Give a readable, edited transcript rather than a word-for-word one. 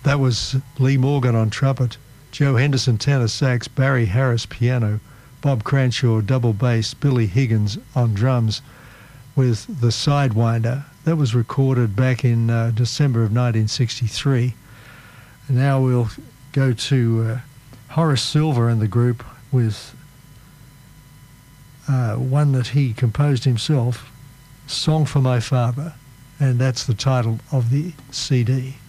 That was Lee Morgan on trumpet, Joe Henderson tenor sax, Barry Harris piano, Bob Cranshaw double bass, Billy Higgins on drums with the Sidewinder. That was recorded back in December of 1963. And now we'll go to Horace Silver and the group with one that he composed himself, Song for My Father, and that's the title of the CD.